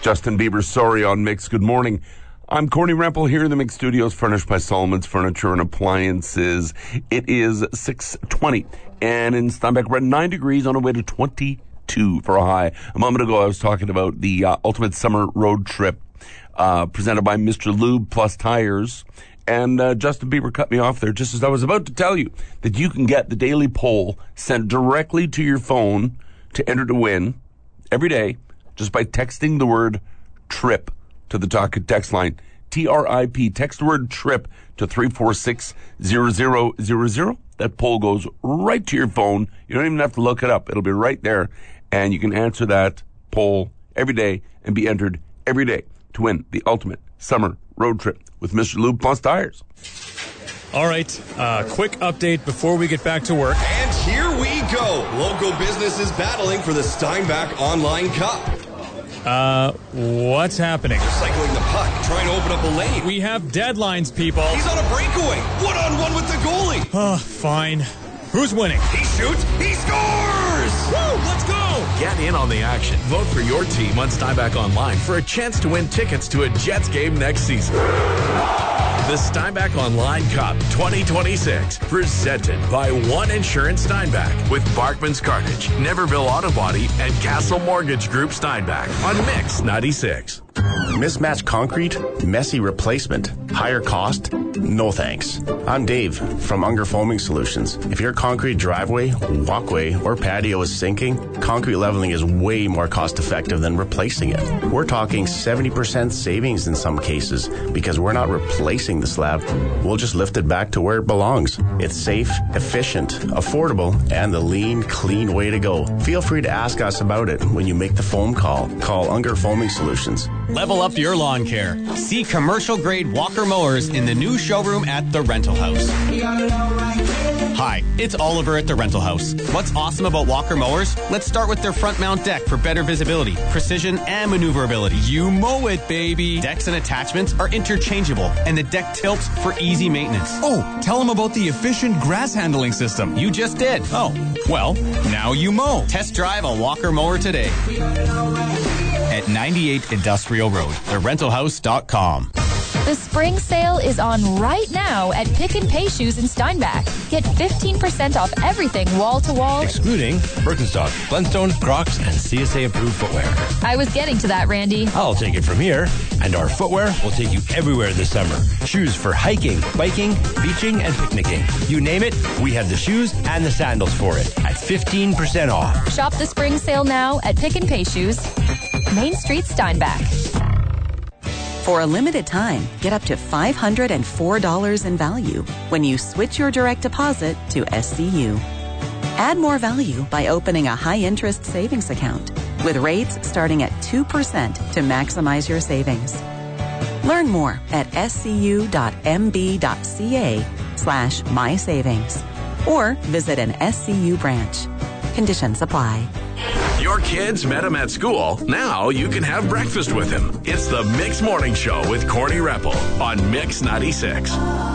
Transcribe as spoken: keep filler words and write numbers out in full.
Justin Bieber, Sorry on Mix. Good morning. I'm Corny Rempel here in the Mix Studios, furnished by Solomon's Furniture and Appliances. It is six twenty, and in Steinbach, we're at nine degrees on our way to twenty-two for a high. A moment ago, I was talking about the uh, Ultimate Summer Road Trip uh, presented by Mister Lube Plus Tires. And uh, Justin Bieber cut me off there just as I was about to tell you that you can get the daily poll sent directly to your phone to enter to win every day just by texting the word TRIP to the Talk and Text line. T R I P. Text the word TRIP to three four six zero zero zero zero. That poll goes right to your phone. You don't even have to look it up. It'll be right there. And you can answer that poll every day and be entered every day to win the ultimate summer road trip with Mister Lube Plus Tires. All right, uh, quick update before we get back to work. And here we go. Local businesses battling for the Steinbach Online Cup. Uh, what's happening? They're cycling the puck, trying to open up a lane. We have deadlines, people. He's on a breakaway. One-on-one with the goalie. Oh, fine. Who's winning? He shoots. He scores! Woo, let's go! Get in on the action. Vote for your team on Steinbach Online for a chance to win tickets to a Jets game next season. The Steinbach Online Cup twenty twenty-six, presented by One Insurance Steinbach with Barkman's Cartage, Neverville Auto Body, and Castle Mortgage Group Steinbach on Mix ninety-six. Mismatched concrete, messy replacement, higher cost? No thanks. I'm Dave from Unger Foaming Solutions. If your concrete driveway, walkway, or patio is sinking, concrete leveling is way more cost effective than replacing it. We're talking seventy percent savings in some cases because we're not replacing the slab. We'll just lift it back to where it belongs. It's safe, efficient, affordable, and the lean, clean way to go. Feel free to ask us about it when you make the foam call. Call Unger Foaming Solutions. Level up your lawn care. See commercial-grade Walker mowers in the new showroom at The Rental House. Hi, it's Oliver at The Rental House. What's awesome about Walker mowers? Let's start with their front mount deck for better visibility, precision, and maneuverability. You mow it, baby! Decks and attachments are interchangeable, and the deck tilts for easy maintenance. Oh, tell them about the efficient grass handling system. You just did. Oh, well, now you mow. Test drive a Walker mower today at ninety-eight Industrial Road, the rental house dot com. The spring sale is on right now at Pick and Pay Shoes in Steinbach. Get fifteen percent off everything wall-to-wall. Excluding Birkenstock, Blundstone, Crocs, and C S A-approved footwear. I was getting to that, Randy. I'll take it from here. And our footwear will take you everywhere this summer. Shoes for hiking, biking, beaching, and picnicking. You name it, we have the shoes and the sandals for it at fifteen percent off. Shop the spring sale now at Pick and Pay Shoes, Main Street, Steinbach. For a limited time, get up to five hundred four dollars in value when you switch your direct deposit to S C U. Add more value by opening a high-interest savings account with rates starting at two percent to maximize your savings. Learn more at scu.mb.ca slash mysavings or visit an S C U branch. Conditions apply. Your kids met him at school. Now you can have breakfast with him. It's the Mix Morning Show with Corny Rempel on Mix ninety-six.